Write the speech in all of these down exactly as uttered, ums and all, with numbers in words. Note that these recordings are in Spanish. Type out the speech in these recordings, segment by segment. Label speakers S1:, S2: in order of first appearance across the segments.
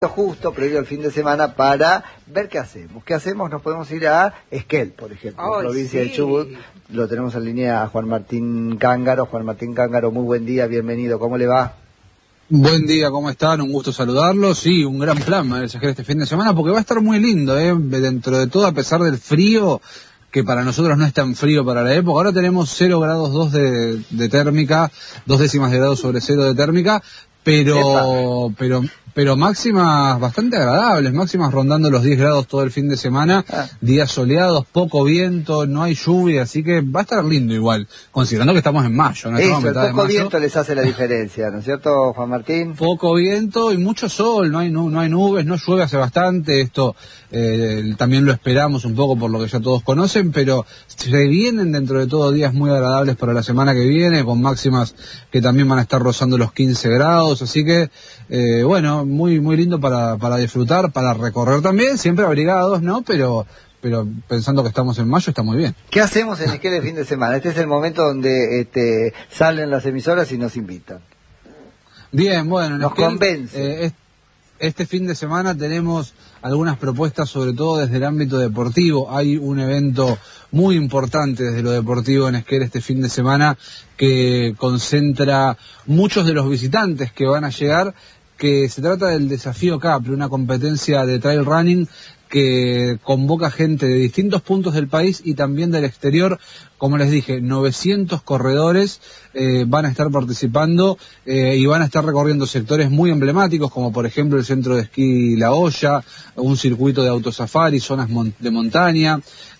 S1: justo previo al fin de semana para ver qué hacemos. ¿Qué hacemos? Nos podemos ir a Esquel, por ejemplo,
S2: oh,
S1: provincia
S2: sí.
S1: de Chubut. Lo tenemos en línea a Juan Martín Cángaro. Juan Martín Cángaro, muy buen día, bienvenido. ¿Cómo le va?
S3: Buen día, ¿cómo están? Un gusto saludarlos. Sí, un gran plan el Esquel este fin de semana porque va a estar muy lindo, ¿eh? Dentro de todo, a pesar del frío, que para nosotros no es tan frío para la época. Ahora tenemos cero grados dos de, de térmica, dos décimas de grado sobre cero de térmica, pero, pero, pero máximas bastante agradables, máximas rondando los diez grados todo el fin de semana, ah. días soleados, poco viento, no hay lluvia, así que va a estar lindo igual, considerando que estamos en mayo, ¿no?
S1: Eso,
S3: estamos a mitad
S1: el poco
S3: de mayo.
S1: Viento les hace la diferencia, ¿no es cierto, Juan Martín?
S3: Poco viento y mucho sol, no hay, no, no hay nubes, no llueve hace bastante, esto eh, también lo esperamos un poco por lo que ya todos conocen, pero se vienen dentro de todo días muy agradables para la semana que viene, con máximas que también van a estar rozando los quince grados, así que eh, bueno, muy muy lindo para, para disfrutar, para recorrer también, siempre abrigados, ¿no? Pero pero pensando que estamos en mayo está muy bien.
S1: ¿Qué hacemos en Esquel el fin de semana? Este es el momento donde este, salen las emisoras y nos invitan.
S3: Bien, bueno,
S1: nos
S3: Esquel,
S1: convence.
S3: Eh, este fin de semana tenemos algunas propuestas, sobre todo desde el ámbito deportivo. Hay un evento muy importante desde lo deportivo en Esquel este fin de semana que concentra muchos de los visitantes que van a llegar, que se trata del Desafío Capri, una competencia de trail running que convoca gente de distintos puntos del país y también del exterior. Como les dije, novecientos corredores eh, van a estar participando eh, y van a estar recorriendo sectores muy emblemáticos, como por ejemplo el centro de esquí La Hoya, un circuito de autosafari, zonas mon de montaña.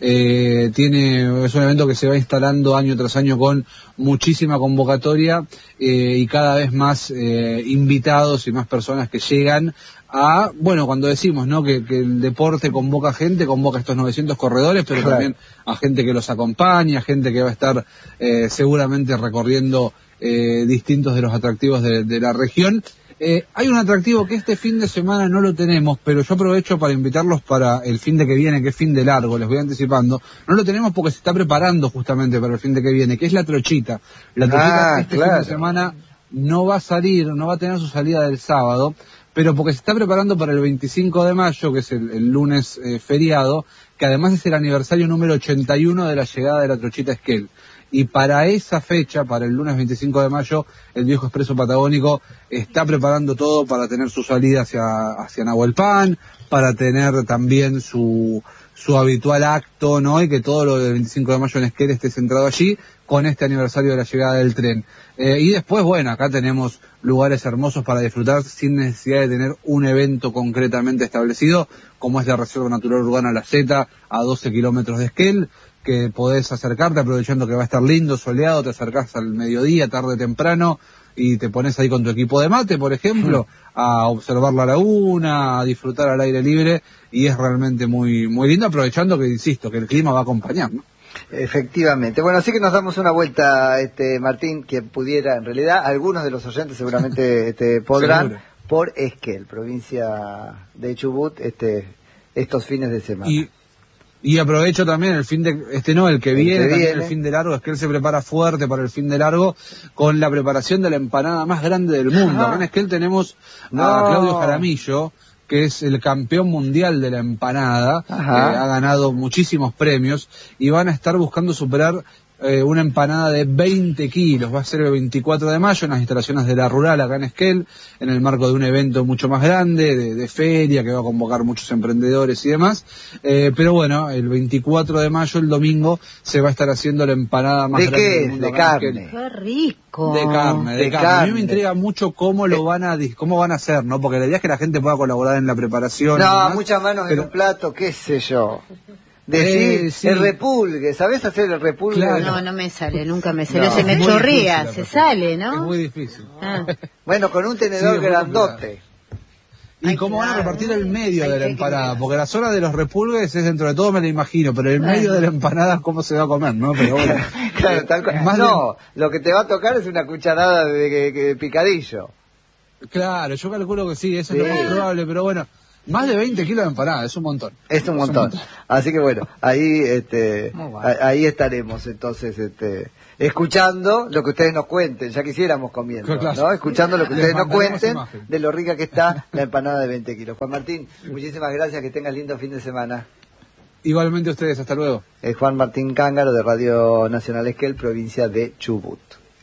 S3: Eh, tiene, es un evento que se va instalando año tras año con muchísima convocatoria eh, y cada vez más eh, invitados y más personas que llegan a, bueno, cuando decimos, ¿no?, que, que el deporte convoca gente, convoca estos novecientos corredores, pero claro, también a gente que los acompaña, gente que va a estar eh, seguramente recorriendo eh, distintos de los atractivos de, de la región. Eh, hay un atractivo que este fin de semana no lo tenemos, pero yo aprovecho para invitarlos para el fin de que viene, que es fin de largo, les voy anticipando. No lo tenemos porque se está preparando justamente para el fin de que viene, que es la trochita. La trochita ah, este claro. fin de semana no va a salir, no va a tener su salida del sábado, pero porque se está preparando para el veinticinco de mayo, que es el, el lunes eh, feriado, que además es el aniversario número ochenta y uno de la llegada de la trochita Esquel. Y para esa fecha, para el lunes veinticinco de mayo, el Viejo Expreso Patagónico está preparando todo para tener su salida hacia, hacia Nahuelpan, para tener también su, su habitual acto, ¿no? Y que todo lo del veinticinco de mayo en Esquel esté centrado allí, con este aniversario de la llegada del tren. Eh, y después, bueno, acá tenemos lugares hermosos para disfrutar sin necesidad de tener un evento concretamente establecido, como es la Reserva Natural Urbana La Zeta, a doce kilómetros de Esquel, que podés acercarte aprovechando que va a estar lindo, soleado, te acercás al mediodía, tarde, temprano, y te pones ahí con tu equipo de mate, por ejemplo, a observar la laguna, a disfrutar al aire libre, y es realmente muy muy lindo, aprovechando que, insisto, que el clima va a acompañar, ¿no?
S1: Efectivamente. Bueno, así que nos damos una vuelta, este Martín, que pudiera, en realidad, algunos de los oyentes seguramente este, podrán, Seguro. por Esquel, provincia de Chubut, este estos fines de semana.
S3: Y... Y aprovecho también el fin de, este no, el que el viene, que viene. el fin de largo, es que él se prepara fuerte para el fin de largo con la preparación de la empanada más grande del mundo. Ajá. Acá en Esquel tenemos no. a Claudio Jaramillo, que es el campeón mundial de la empanada, que ha ganado muchísimos premios, y van a estar buscando superar eh, una empanada de veinte kilos. Va a ser el veinticuatro de mayo en las instalaciones de La Rural, acá en Esquel, en el marco de un evento mucho más grande, de, de feria, que va a convocar muchos emprendedores y demás. Eh, pero bueno, el veinticuatro de mayo, el domingo, se va a estar haciendo la empanada más
S1: ¿De
S3: grande
S1: qué?
S3: del mundo.
S1: ¿De carne?
S2: ¡Qué rico!
S3: De carne, de, de carne. carne. A mí me intriga mucho cómo lo van a cómo van a hacer, ¿no? Porque la idea es que la gente pueda colaborar en la preparación.
S1: No,
S3: demás,
S1: muchas manos pero... en un plato, qué sé yo. Decir, eh, sí. el repulgue, ¿sabés hacer el repulgue?
S2: Claro. No, no me sale, nunca me sale, no, se me chorrea, se sale, ¿no?
S3: Es muy difícil.
S1: Ah. Bueno, con un tenedor sí, grandote.
S3: ¿Y Ay, cómo claro. van a repartir el medio Ay, de la empanada? Porque la zona de los repulgues es dentro de todo, me lo imagino, pero el medio de la empanada, ¿cómo se va a comer, no? Pero bueno.
S1: Claro, tal cual. Más no, de... lo que te va a tocar es una cucharada de, de, de picadillo.
S3: Claro, yo calculo que sí, eso sí. es lo más probable, pero bueno. Más de veinte kilos de empanada, es un montón.
S1: Es un montón. Es un montón. Así que bueno, ahí este, ahí estaremos entonces este escuchando lo que ustedes nos cuenten, ya quisiéramos comiendo, ¿no? Escuchando lo que ustedes nos cuenten de lo rica que está la empanada de veinte kilos. Juan Martín, muchísimas gracias, que tengas lindo fin de semana.
S3: Igualmente ustedes, hasta luego.
S1: Es Juan Martín Cángaro de Radio Nacional Esquel, provincia de Chubut.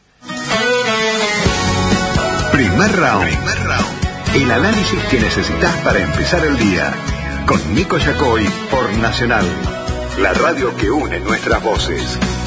S4: Primer round. Primer round. El análisis que necesitas para empezar el día. Con Nico Yacoy por Nacional, la radio que une nuestras voces.